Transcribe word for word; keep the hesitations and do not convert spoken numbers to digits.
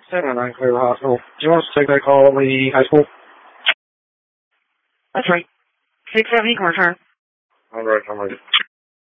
seven oh nine Clearview Hospital. Do you want us to take that call at Lee High School? That's right. six seventy, return. All right, I'm ready.